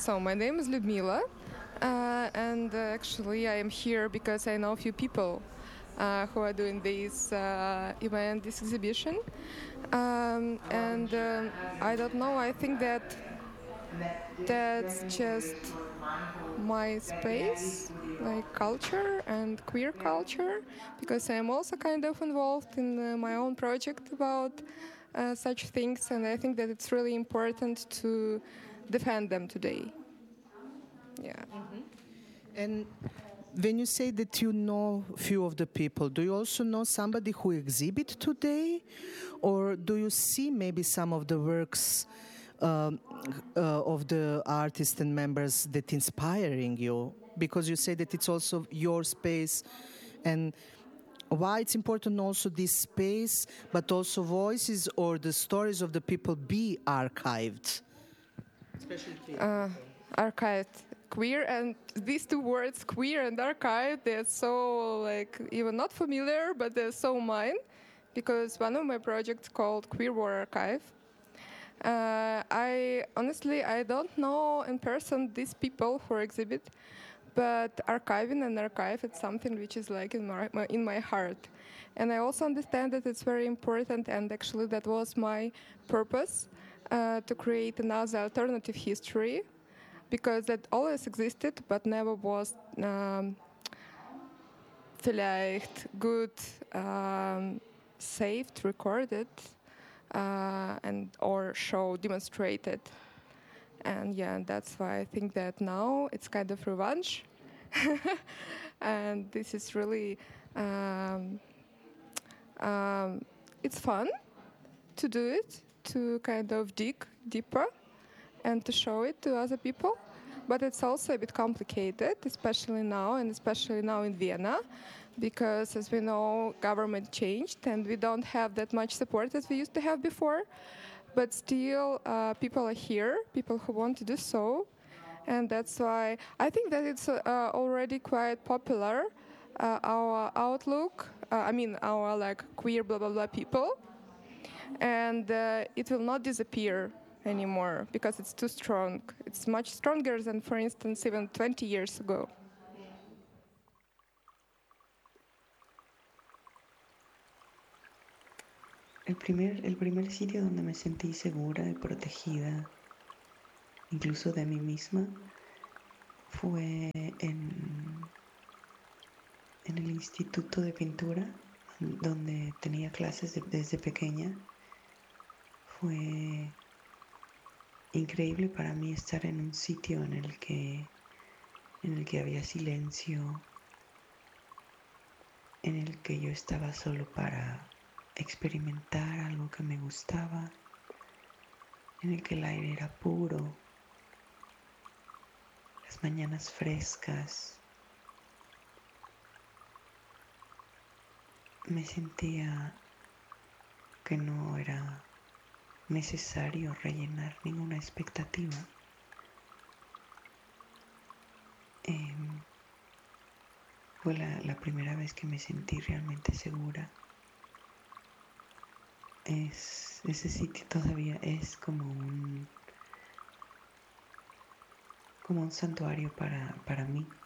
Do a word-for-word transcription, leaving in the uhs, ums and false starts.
So my name is Lyudmila, uh, and uh, actually I am here because I know a few people uh, who are doing this uh, event, this exhibition. Um, and um, I don't know, I think that that's just my space, like culture and queer culture, because I'm also kind of involved in uh, my own project about uh, such things, and I think that it's really important to defend them today. Yeah. And when you say that you know few of the people, do you also know somebody who exhibit today, or do you see maybe some of the works um, uh, of the artists and members that inspiring you? Because you say that it's also your space, and why it's important also this space, but also voices or the stories of the people be archived, especially queer uh, people. Archived, queer, and these two words, queer and archived, they're so like even not familiar, but they're so mine, because one of my projects called Queer War Archive. Uh, I honestly I don't know in person these people who exhibit, but archiving and archive it's something which is like in my, my in my heart, and I also understand that it's very important. And actually, that was my purpose uh, to create another alternative history, because that always existed but never was um, vielleicht good, um, saved, recorded, uh, and or show demonstrated. And yeah, that's why I think that now it's kind of revenge. And this is really um, um, it's fun to do it, to kind of dig deeper and to show it to other people. But it's also a bit complicated, especially now, and especially now in Vienna, because as we know, government changed and we don't have that much support as we used to have before. But still, uh, people are here, people who want to do so. And that's why I think that it's uh, already quite popular, uh, our outlook, uh, I mean, our like queer blah blah blah people. And uh, it will not disappear anymore because it's too strong. It's much stronger than, for instance, even twenty years ago. El primer, el primer sitio donde me sentí segura y protegida, incluso de mí misma, fue en, en el Instituto de Pintura, donde tenía clases de, desde pequeña. Fue increíble para mí estar en un sitio en el que, en el que había silencio, en el que yo estaba solo para experimentar algo que me gustaba, en el que el aire era puro, las mañanas frescas. Me sentía que no era necesario rellenar ninguna expectativa. Eh, fue la, la primera vez que me sentí realmente segura. Es, ese sitio todavía es como un, como un santuario para, para mí.